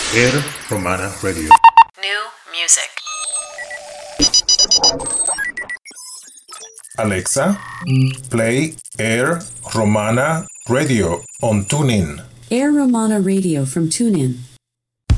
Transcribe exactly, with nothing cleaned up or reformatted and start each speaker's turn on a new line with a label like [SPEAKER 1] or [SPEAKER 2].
[SPEAKER 1] Air Romana Radio.
[SPEAKER 2] New music.
[SPEAKER 3] Alexa, play Air Romana Radio on TuneIn.
[SPEAKER 4] Air Romana Radio from TuneIn.